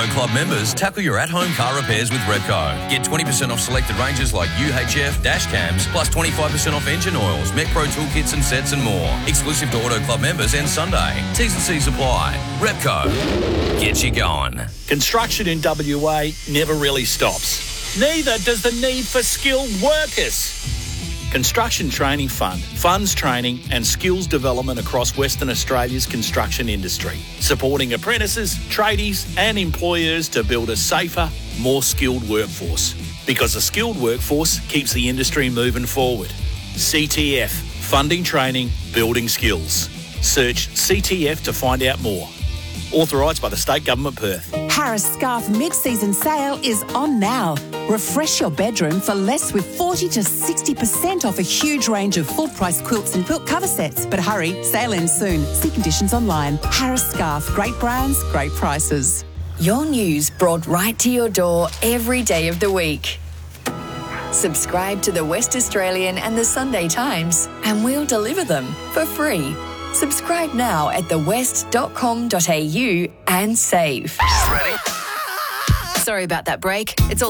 Auto Club members, tackle your at-home car repairs with Repco. Get 20% off selected ranges like UHF, dash cams, plus 25% off engine oils, Mech Pro toolkits and sets and more. Exclusive to Auto Club members and Sunday. T's and C's apply. Repco. Get you going. Construction in WA never really stops. Neither does the need for skilled workers. Construction Training Fund funds training and skills development across Western Australia's construction industry, supporting apprentices, tradies and employers to build a safer, more skilled workforce. Because a skilled workforce keeps the industry moving forward. CTF, funding training, building skills. Search CTF to find out more. Authorised by the State Government, Perth. Harris Scarf mid-season sale is on now. Refresh your bedroom for less with 40 to 60% off a huge range of full-price quilts and quilt cover sets. But hurry, sale ends soon. See conditions online. Harris Scarf, great brands, great prices. Your news brought right to your door every day of the week. Subscribe to the West Australian and the Sunday Times and we'll deliver them for free. Subscribe now at thewest.com.au and save. Ready? Sorry about that break. It's all